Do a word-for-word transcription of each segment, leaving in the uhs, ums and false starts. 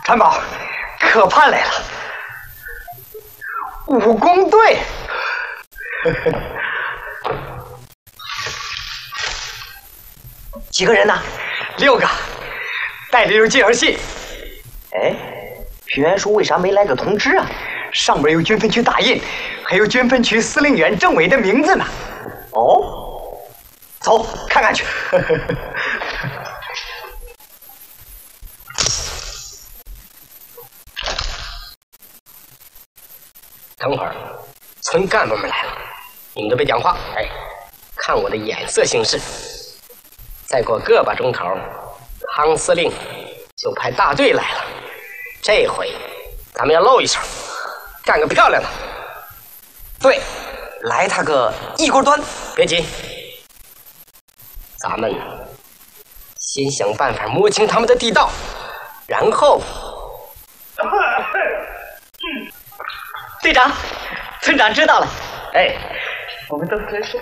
三宝，可盼来了，武工队。几个人呢？六个，带着有介绍信。哎，平原叔为啥没来个通知啊？上边有军分区大印，还有军分区司令员政委的名字呢。哦，走，看看去。 等会儿，村干部们来了，你们都别讲话，哎，看我的眼色行事。再过个把钟头，汤司令就派大队来了。这回咱们要露一手，干个漂亮的。 对，来他个一锅端。 别急，咱们先想办法摸清他们的地道，然后。 队长，村长知道了。 哎， 我们都开始。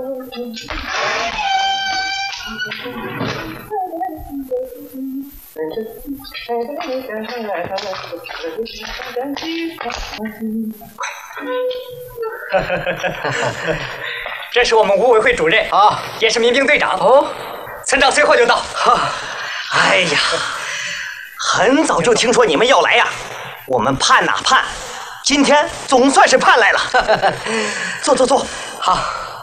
这是我们五委会主任啊，也是民兵队长哦。村长随后就到。哈，哎呀，很早就听说你们要来呀，我们盼哪盼，今天总算是盼来了。坐坐坐， 好。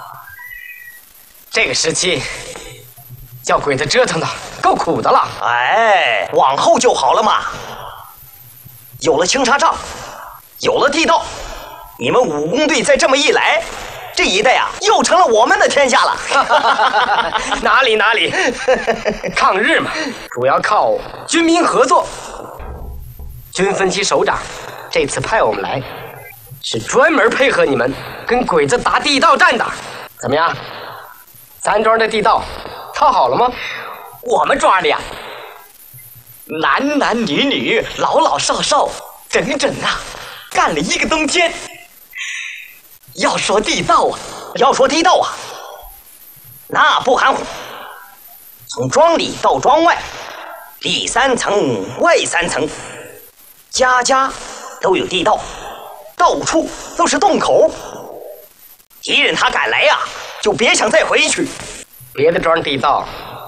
这个时期，叫鬼子折腾的够苦的了。 哎，往后就好了嘛。有了青纱帐，有了地道，你们武工队再这么一来，这一带啊又成了我们的天下了。 哪里哪里，抗日嘛，主要靠军民合作。军分区首长这次派我们来，是专门配合你们跟鬼子打地道战的。怎么样？咱庄的地道套好了吗？ 我们庄的呀，男男女女、老老少少，整整啊，干了一个冬天。要说地道啊，要说地道啊，那不含糊。从庄里到庄外，里三层外三层，家家都有地道，到处都是洞口。敌人他敢来呀、啊，就别想再回去。 别的庄地道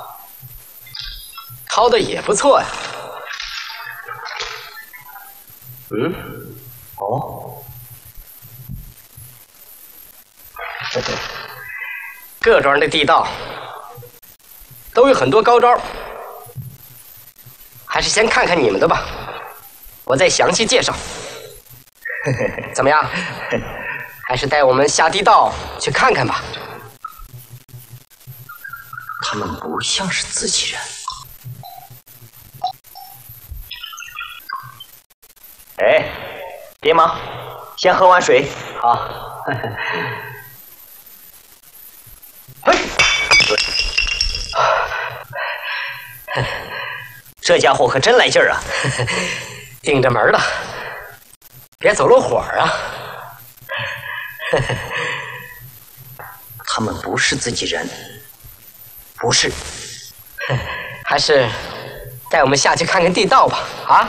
掏的也不错呀。嗯， 哦， 各庄的地道都有很多高招，还是先看看你们的吧，我再详细介绍。怎么样？还是带我们下地道去看看吧。 他们不像是自己人。哎，别忙，先喝碗水。好。嘿，这家伙可真来劲儿啊！ 盯着门了，别走漏火啊！ 他们不是自己人，不是。 还是带我们下去看看地道吧，啊！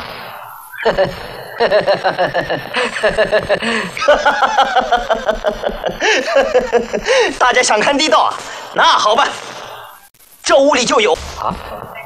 大家想看地道啊？那好办，这屋里就有啊。